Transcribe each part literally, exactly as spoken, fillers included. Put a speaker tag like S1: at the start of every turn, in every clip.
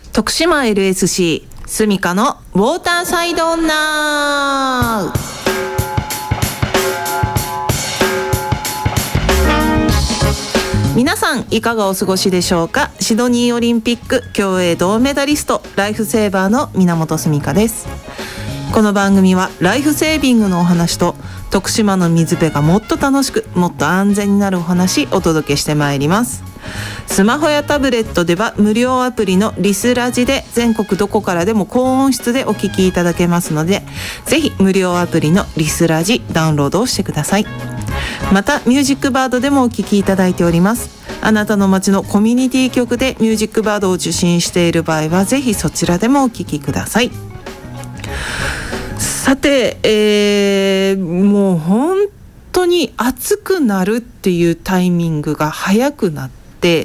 S1: 徳島 エルエスシー スミカのウォーターサイドナウ。皆さんいかがお過ごしでしょうか。シドニーオリンピック競泳銅メダリスト、ライフセーバーの源スミカです。この番組はライフセービングのお話と徳島の水辺がもっと楽しくもっと安全になるお話お届けしてまいります。スマホやタブレットでは無料アプリのリスラジで全国どこからでも高音質でお聞きいただけますので、ぜひ無料アプリのリスラジダウンロードをしてください。またミュージックバードでもお聞きいただいております。あなたの街のコミュニティ局でミュージックバードを受信している場合はぜひそちらでもお聞きください。さて、えー、もう本当に暑くなるっていうタイミングが早くなって、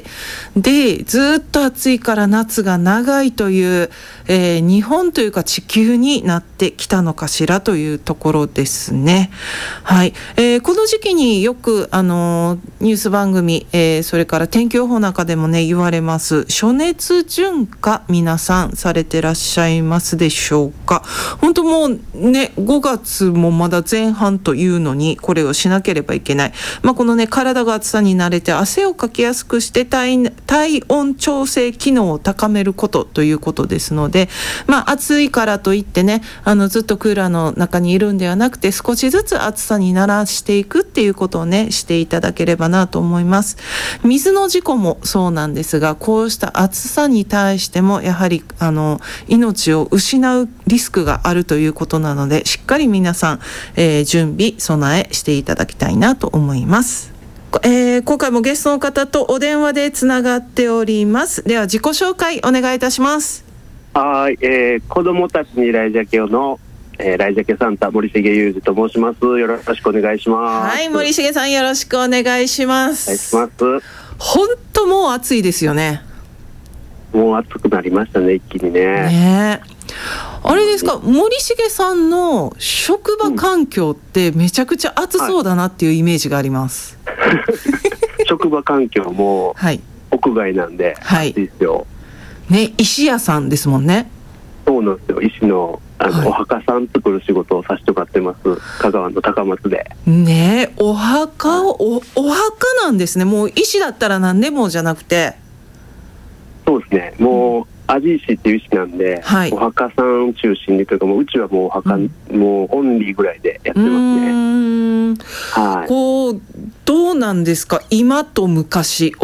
S1: でずっと暑いから夏が長いという、えー、日本というか地球になってきたのかしらというところですね。はい、えー、この時期によくあのニュース番組、えー、それから天気予報なんかでもね言われます暑熱順化、皆さんされてらっしゃいますでしょうか。本当もうねごがつもまだ前半というのにこれをしなければいけない。まあ、このね体が暑さに慣れて汗をかきやすくして体、体温調整機能を高めることということですので、まあ、暑いからといってねあのずっとクーラーの中にいるんではなくて、少しずつ暑さに慣らしていくっていうことをねしていただければなと思います。水の事故もそうなんですが、こうした暑さに対してもやはりあの命を失うリスクがあるということなので、しっかり皆さん、えー、準備備えしていただきたいなと思います。えー、今回もゲストの方とお電話でつながっております。では自己紹介お願いいたします。
S2: はい、えー、子どもたちにライジャケの、えー、ライジャケサンタ森重裕二と申します。よろしくお願いします。
S1: はい、森重さんよろしくお願いします。
S2: お願いします。
S1: 本当もう暑いですよね。
S2: もう暑くなりましたね、一気にね。
S1: ねえ、あれですか、森重さんの職場環境ってめちゃくちゃ暑そうだなっていうイメージがあります、はい、
S2: 職場環境も屋外なんで暑いですよ、
S1: はい、ね、石屋さんですもんね。
S2: そうなんですよ、石の、あの、はい、お墓さん作る仕事をさせてもらってます。香川の高松で
S1: ね。えお墓を お, お墓なんですね。もう石だったら何でもじゃなくて。そうですね、もう
S2: アジ石っていう石なんで、はい、お墓さん中心にというか、もううちはもうお墓、うん、もうオンリーぐらいでやってますね。うーん、
S1: はい、こうどうなんですか、今と昔